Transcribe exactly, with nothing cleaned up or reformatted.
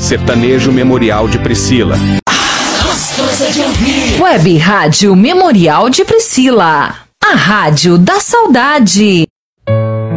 Sertanejo Memorial de Priscila. Gostosa de ouvir. Web Rádio Memorial de Priscila. A rádio da saudade.